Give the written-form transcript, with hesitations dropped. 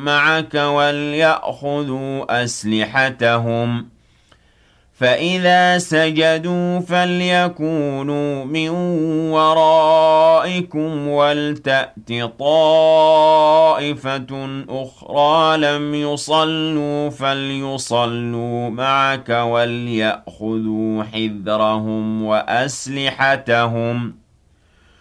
معك وليأخذوا أسلحتهم فإذا سجدوا فليكونوا من ورائكم ولتأت طائفة أخرى لم يصلوا فليصلوا معك وليأخذوا حذرهم وأسلحتهم